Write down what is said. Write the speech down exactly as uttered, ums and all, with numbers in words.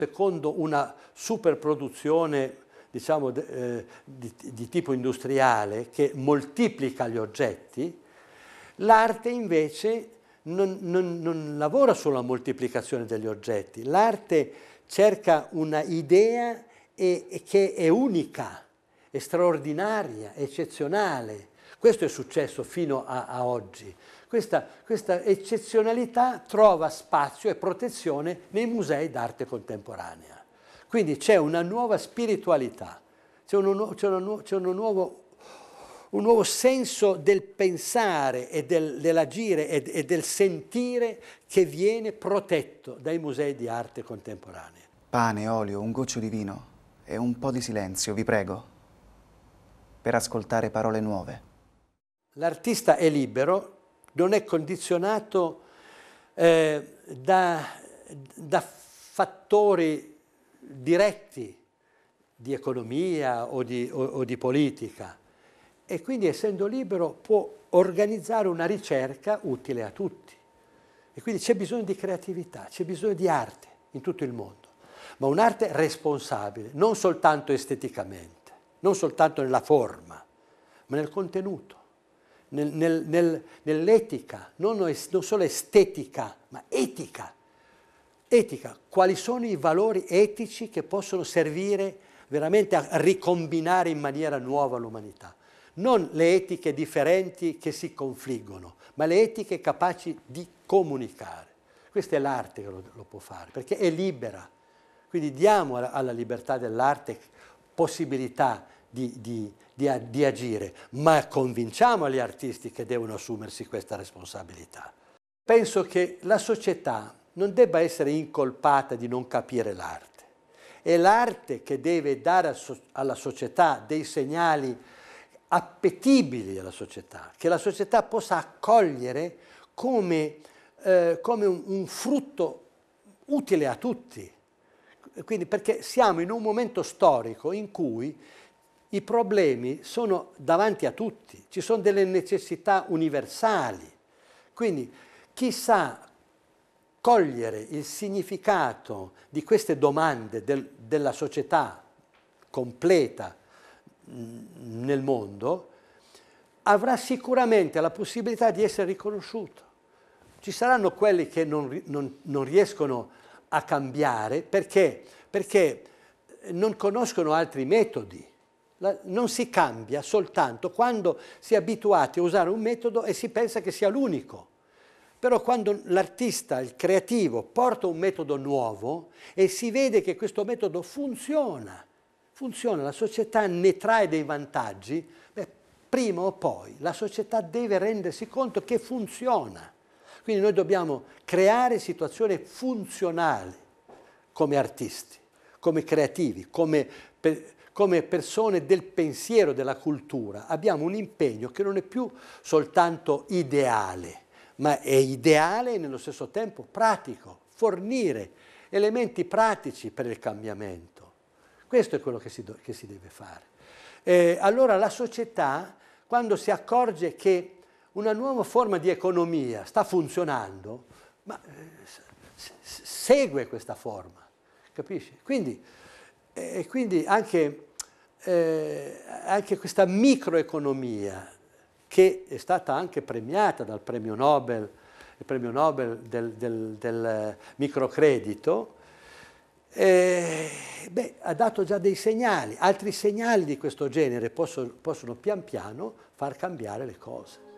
secondo una superproduzione, diciamo, eh, di, di tipo industriale che moltiplica gli oggetti, l'arte invece non, non, non lavora sulla moltiplicazione degli oggetti, l'arte cerca una idea e, e che è unica, è straordinaria, è eccezionale. Questo è successo fino a, a oggi. Questa, questa eccezionalità trova spazio e protezione nei musei d'arte contemporanea. Quindi c'è una nuova spiritualità, c'è uno, c'è uno, c'è uno nuovo, un nuovo senso del pensare e del, dell'agire e, e del sentire che viene protetto dai musei di arte contemporanea. Pane, olio, un goccio di vino e un po' di silenzio, vi prego, per ascoltare parole nuove. L'artista è libero, non è condizionato eh, da, da fattori diretti di economia o di, o, o di politica, e quindi, essendo libero, può organizzare una ricerca utile a tutti. E quindi c'è bisogno di creatività, c'è bisogno di arte in tutto il mondo, ma un'arte responsabile, non soltanto esteticamente, non soltanto nella forma, ma nel contenuto. Nel, nel, nel, nell'etica, non, non solo estetica, ma etica. Etica, quali sono i valori etici che possono servire veramente a ricombinare in maniera nuova l'umanità. Non le etiche differenti che si confliggono, ma le etiche capaci di comunicare. Questa è l'arte che lo, lo può fare, perché è libera. Quindi diamo alla, alla libertà dell'arte possibilità Di, di, di, di agire, ma convinciamo gli artisti che devono assumersi questa responsabilità. Penso che la società non debba essere incolpata di non capire l'arte. È l'arte che deve dare alla società dei segnali appetibili alla società, che la società possa accogliere come, eh, come un, un frutto utile a tutti. Quindi, perché siamo in un momento storico in cui i problemi sono davanti a tutti, ci sono delle necessità universali. Quindi chi sa cogliere il significato di queste domande del, della società completa mh, nel mondo, avrà sicuramente la possibilità di essere riconosciuto. Ci saranno quelli che non, non, non riescono a cambiare perché, perché non conoscono altri metodi. Non si cambia soltanto quando si è abituati a usare un metodo e si pensa che sia l'unico. Però quando l'artista, il creativo, porta un metodo nuovo e si vede che questo metodo funziona, funziona, la società ne trae dei vantaggi, beh, prima o poi la società deve rendersi conto che funziona. Quindi noi dobbiamo creare situazioni funzionali come artisti, come creativi, come per, come persone del pensiero, della cultura. Abbiamo un impegno che non è più soltanto ideale, ma è ideale e nello stesso tempo pratico, fornire elementi pratici per il cambiamento. Questo è quello che si, do, che si deve fare. Eh, allora la società, quando si accorge che una nuova forma di economia sta funzionando, ma eh, segue questa forma, capisci? Quindi, E quindi anche, eh, anche questa microeconomia, che è stata anche premiata dal premio Nobel, il premio Nobel del, del, del microcredito, eh, beh, ha dato già dei segnali. Altri segnali di questo genere possono, possono pian piano far cambiare le cose.